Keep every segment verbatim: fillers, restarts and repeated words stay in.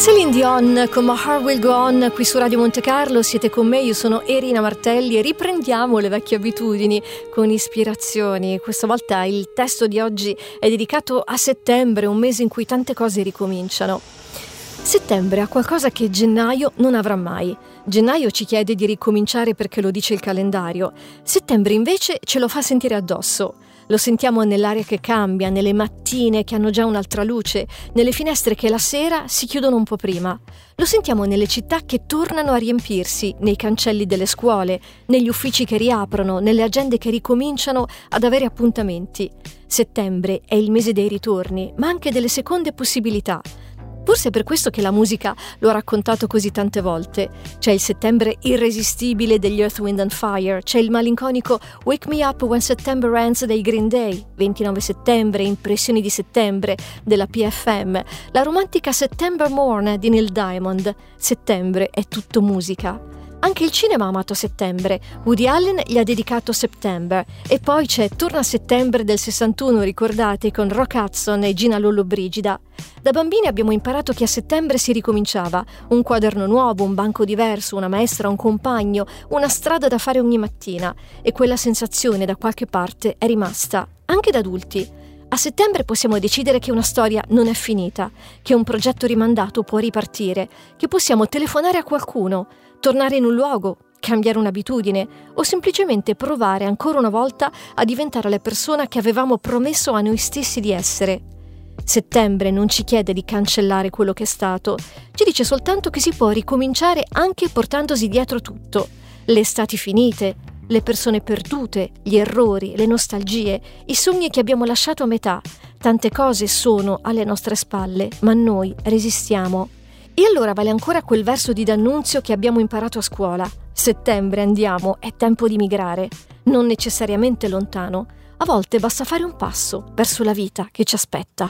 Celine Dion con My Heart Will Go On qui su Radio Monte Carlo. Siete con me, io sono Erina Martelli e riprendiamo le vecchie abitudini con ispirazioni. Questa volta il testo di oggi è dedicato a settembre, un mese in cui tante cose ricominciano. Settembre ha qualcosa che gennaio non avrà mai. Gennaio ci chiede di ricominciare perché lo dice il calendario. Settembre invece ce lo fa sentire addosso. Lo sentiamo nell'aria che cambia, nelle mattine che hanno già un'altra luce, nelle finestre che la sera si chiudono un po' prima. Lo sentiamo nelle città che tornano a riempirsi, nei cancelli delle scuole, negli uffici che riaprono, nelle agende che ricominciano ad avere appuntamenti. Settembre è il mese dei ritorni, ma anche delle seconde possibilità. Forse è per questo che la musica lo ha raccontato così tante volte. C'è il settembre irresistibile degli Earth, Wind and Fire, c'è il malinconico Wake Me Up When September Ends dei Green Day, ventinove settembre, Impressioni di settembre della P F M, la romantica September Morn di Neil Diamond. Settembre è tutto musica. Anche il cinema ha amato settembre. Woody Allen gli ha dedicato September. E poi c'è Torna a settembre del sessantuno, ricordate, con Rock Hudson e Gina Lollobrigida. Da bambini abbiamo imparato che a settembre si ricominciava. Un quaderno nuovo, un banco diverso, una maestra, un compagno, una strada da fare ogni mattina. E quella sensazione da qualche parte è rimasta, anche da adulti. A settembre possiamo decidere che una storia non è finita, che un progetto rimandato può ripartire, che possiamo telefonare a qualcuno, tornare in un luogo, cambiare un'abitudine o semplicemente provare ancora una volta a diventare la persona che avevamo promesso a noi stessi di essere. Settembre non ci chiede di cancellare quello che è stato, ci dice soltanto che si può ricominciare anche portandosi dietro tutto, le estati finite, le persone perdute, gli errori, le nostalgie, i sogni che abbiamo lasciato a metà. Tante cose sono alle nostre spalle, ma noi resistiamo. E allora vale ancora quel verso di D'Annunzio che abbiamo imparato a scuola. Settembre andiamo, è tempo di migrare. Non necessariamente lontano. A volte basta fare un passo verso la vita che ci aspetta.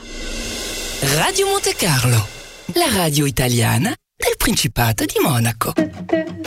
Radio Monte Carlo, la radio italiana del Principato di Monaco.